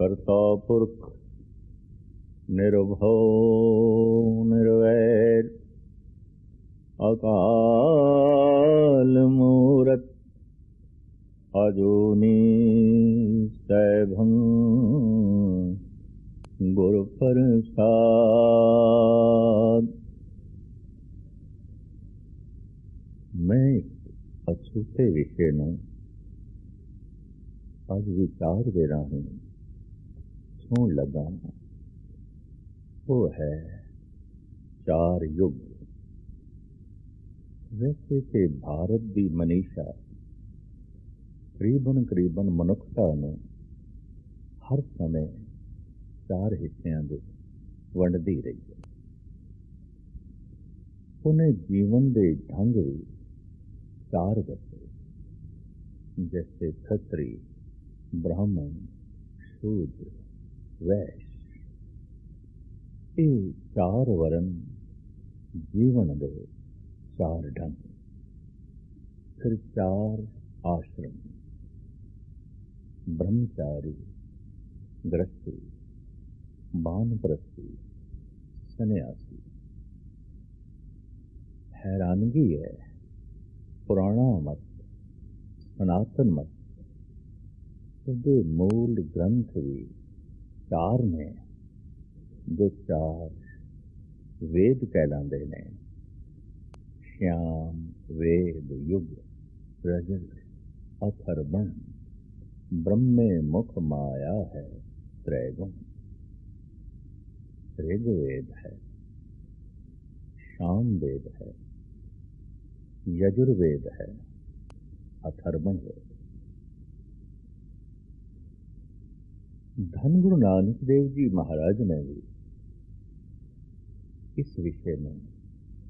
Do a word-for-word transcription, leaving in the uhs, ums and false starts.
ਕਰਤਾ ਪੁਰਖ ਨਿਰਭਉ ਨਿਰਵੈਰ ਅਕਾਲ ਮੂਰਤ ਅਜੂਨੀ ਸੈਭੰ ਗੁਰ ਪ੍ਰਸਾਦ। ਮੈਂ ਇੱਕ ਅਛੂਤੇ ਵਿਸ਼ੇ ਨੂੰ ਅੱਜ ਵਿਚਾਰ ਦੇ ਰਾਹੀਂ ਸੁਣ ਲੱਗਾ ਹਾਂ। ਉਹ ਹੈ ਚਾਰ ਯੁੱਗ। ਵੈਸੇ ਤੇ ਭਾਰਤ ਦੀ ਮਨੀਸ਼ਾ ਕਰੀਬਨ ਕਰੀਬਨ ਮਨੁੱਖਤਾ ਨੂੰ ਹਰ ਸਮੇਂ ਚਾਰ ਹਿੱਸਿਆਂ ਦੇ ਵੰਡਦੀ ਰਹੀ ਹੈ। ਉਹਨੇ ਜੀਵਨ ਦੇ ਢੰਗ ਵੀ ਚਾਰ ਦੱਸੇ, ਜੈਸੇ ਖੱਤਰੀ, ਬ੍ਰਾਹਮਣ, ਸ਼ੂਦਰ, ਵੈਸ਼। ਇਹ ਚਾਰ ਵਰਨ ਜੀਵਨ ਦੇ ਚਾਰ ਢੰਗ। ਫਿਰ ਚਾਰ ਆਸ਼ਰਮ, ਬ੍ਰਹਮਚਾਰੀ, ਗ੍ਰਸਤੀ, ਬਾਨਪ੍ਰਸਤੀ, ਸੰਨਿਆਸੀ। हैरानगी है, पुराना मत, सनातन मत, उसके मूल ग्रंथ भी चार ने, जो चार वेद कहलाते हैं। श्याम, वेद, युग, रजत, अथर्वण, ब्रह्मे मुख माया है त्रैगुण। ऋग्वेद है, शाम वेद है, यजुर्वेद है, अथर्वण वेद। धन गुरु नानक देव जी महाराज ने भी इस विषय में